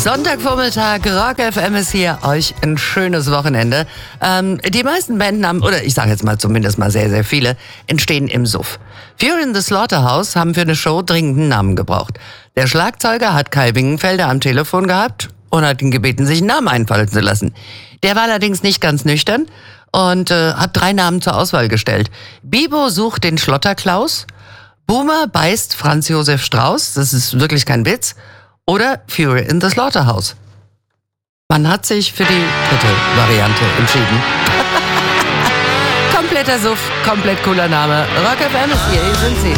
Sonntagvormittag, Rock FM ist hier, euch ein schönes Wochenende. Die meisten Banden haben, oder ich sage jetzt mal zumindest mal sehr, sehr viele, entstehen im Suff. Fury in the Slaughterhouse haben für eine Show dringend einen Namen gebraucht. Der Schlagzeuger hat Kai Wingenfelder am Telefon gehabt und hat ihn gebeten, sich einen Namen einfallen zu lassen. Der war allerdings nicht ganz nüchtern und hat 3 Namen zur Auswahl gestellt. Bibo sucht den Schlotterklaus, Boomer beißt Franz Josef Strauß, das ist wirklich kein Witz, oder Fury in the Slaughterhouse. Man hat sich für die dritte Variante entschieden. Kompletter Suff, komplett cooler Name. Rock FM ist hier sind sie.